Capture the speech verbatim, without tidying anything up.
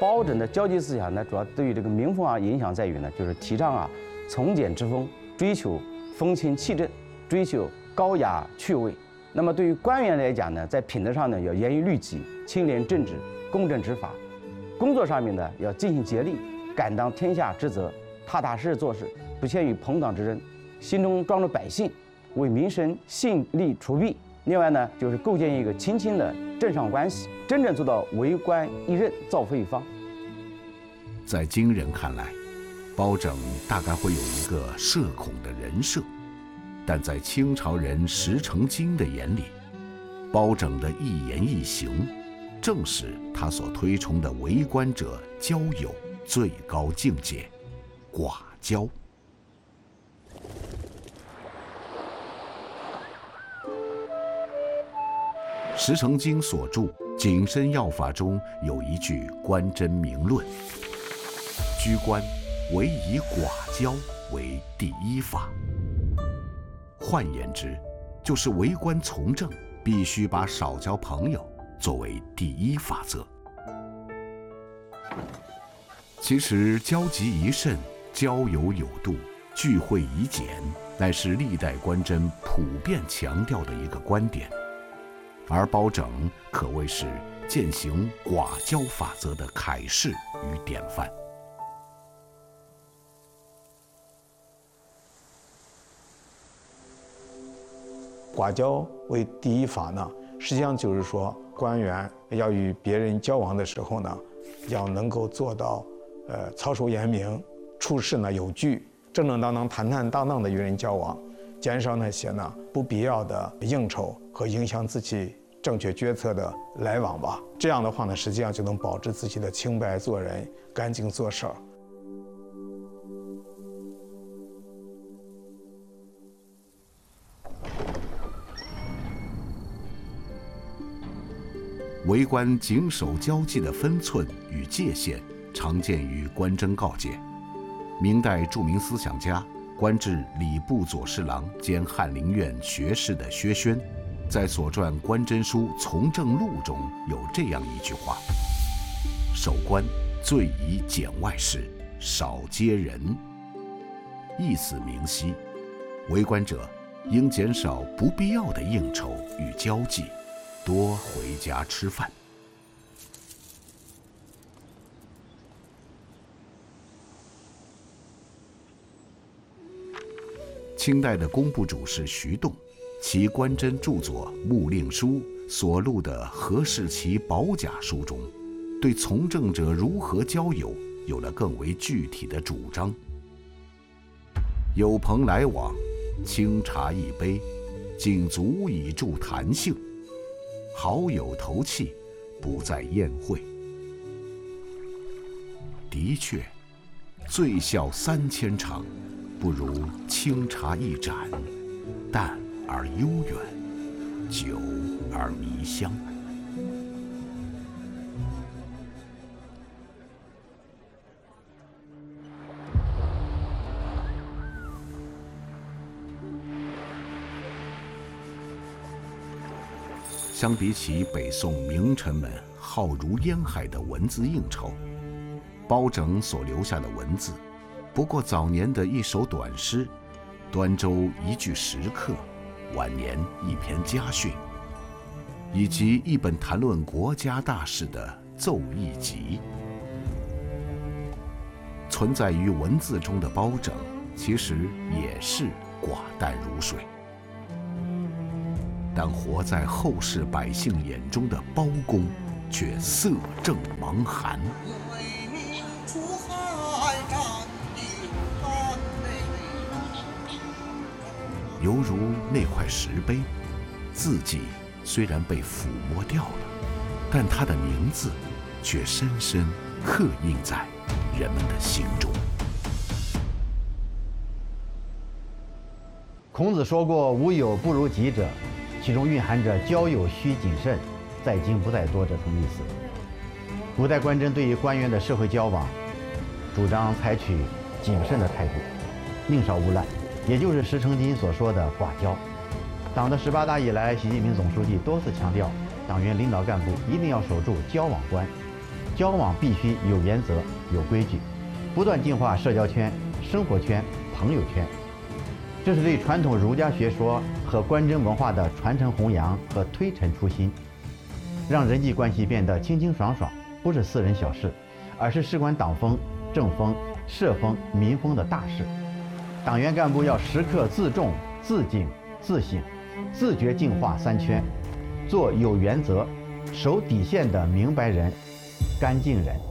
包拯的交际思想呢，主要对于这个民风啊影响在于呢，就是提倡啊从简之风，追求风清气正，追求高雅趣味。那么对于官员来讲呢，在品德上呢要严于律己，清廉正直，公正执法；工作上面呢要尽心竭力，敢当天下之责，踏踏实实做事，不屑于朋党之争，心中装着百姓，为民生尽力除弊。另外呢，就是构建一个亲亲的政上关系，真正做到为官一任，造福一方。 在今人看来，包拯大概会有一个社恐的人设，但在清朝人石成金的眼里，包拯的一言一行，正是他所推崇的为官者交友最高境界——寡交。石成金所著《谨慎要法》中有一句官箴明论：居官唯以寡交为第一法。换言之，就是为官从政必须把少交朋友作为第一法则。其实交集宜慎，交友有度，聚会宜简，乃是历代官箴普遍强调的一个观点。而包拯可谓是践行寡交法则的楷示与典范。 寡交为第一法呢，实际上就是说，官员要与别人交往的时候呢，要能够做到，呃，操守严明，处事呢有据，正正当当、坦坦荡荡的与人交往，减少那些呢不必要的应酬和影响自己正确决策的来往吧。这样的话呢，实际上就能保持自己的清白做人，干净做事儿。 为官谨守交际的分寸与界限，常见于官箴告诫。明代著名思想家、官至礼部左侍郎兼翰林院学士的薛轩，在所传官箴书《从政录》中有这样一句话：守官最宜简外事，少接人。意思明晰，为官者应减少不必要的应酬与交际，多回家吃饭。清代的工部主事徐栋，其官箴著作《木令书》所录的《何氏奇保甲书》中，对从政者如何交友有了更为具体的主张。有朋来往，清茶一杯，仅足以助谈兴。好友投契，不在宴会。的确，醉笑三千场，不如清茶一盏，淡而悠远，久而弥香。相比起北宋名臣们浩如烟海的文字应酬，包拯所留下的文字，不过早年的一首短诗，端州一句时刻，晚年一篇家训，以及一本谈论国家大事的奏议集。存在于文字中的包拯，其实也是寡淡如水。但活在后世百姓眼中的包公，却色正芒寒。犹如那块石碑，字迹虽然被抚摸掉了，但他的名字却深深刻印在人们的心中。 孔子说过“无友不如己者”，其中蕴含着交友需谨慎，在精不在多这层意思。古代官箴对于官员的社会交往，主张采取谨慎的态度，宁少毋滥，也就是石成金所说的寡交。党的十八大以来，习近平总书记多次强调，党员领导干部一定要守住交往观。 交往必须有原则、有规矩，不断净化社交圈、生活圈、朋友圈。这是对传统儒家学说和官箴文化的传承弘扬和推陈出新，让人际关系变得清清爽爽，不是私人小事，而是事关党风、政风、社风、民风的大事。党员干部要时刻自重、自警、自省，自觉净化三圈，做有原则、守底线的明白人、干净人。